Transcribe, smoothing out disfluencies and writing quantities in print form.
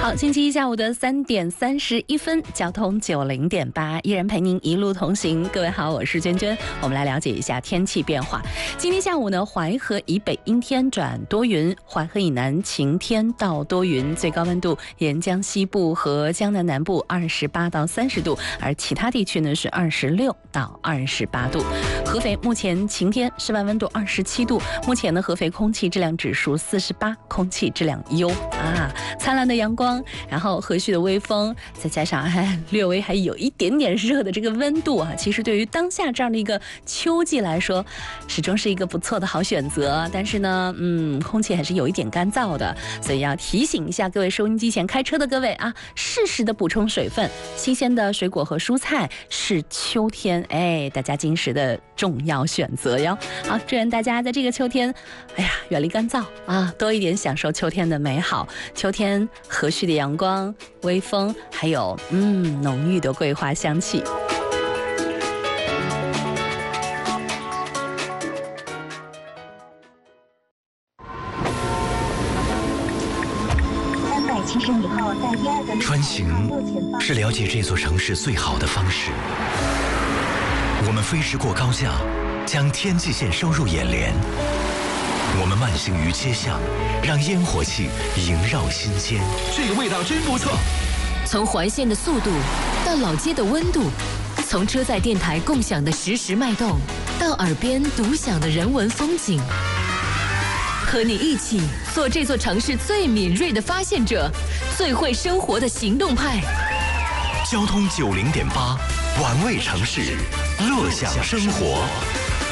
好，星期一下午的3点31分，交通90.8，依然陪您一路同行。各位好，我是娟娟，我们来了解一下天气变化。今天下午呢，淮河以北阴天转多云，淮河以南晴天到多云，最高温度沿江西部和江南南部28到30度，而其他地区呢是26到28度。合肥目前晴天，室外温度27度，目前呢合肥空气质量指数48，空气质量优啊，灿烂的阳光。然后和煦的微风，再加上略微还有一点点热的这个温度啊，其实对于当下这样的一个秋季来说，始终是一个不错的好选择。但是呢，空气还是有一点干燥的，所以要提醒一下各位收音机前开车的各位啊，适时的补充水分，新鲜的水果和蔬菜是秋天大家今时的重要选择哟。好，祝愿大家在这个秋天，远离干燥啊，多一点享受秋天的美好。秋天和煦的阳光、微风，还有浓郁的桂花香气。 穿行是了解这座城市最好的方式。我们飞驰过高架，将天际线收入眼帘。我们慢行于街巷，让烟火气萦绕心间。 这个味道真不错。 从环线的速度到老街的温度，从车载电台共享的实时脉动，到耳边独享的人文风景。和你一起做这座城市最敏锐的发现者，最会生活的行动派。 交通90.8，玩味城市，乐享生活。